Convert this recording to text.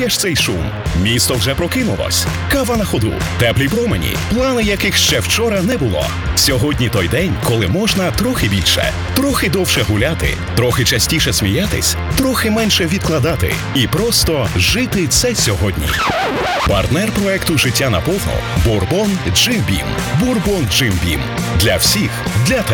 чуєш цей шум? Місто вже прокинулось. Кава на ходу, теплі промені, плани яких ще вчора не було. Сьогодні той день, коли можна трохи більше, трохи довше гуляти, трохи частіше сміятись, трохи менше відкладати і просто жити це сьогодні. Партнер проекту «Життя наповну» – Bourbon Jim Beam. Bourbon Jim Beam. Для всіх, для тебе.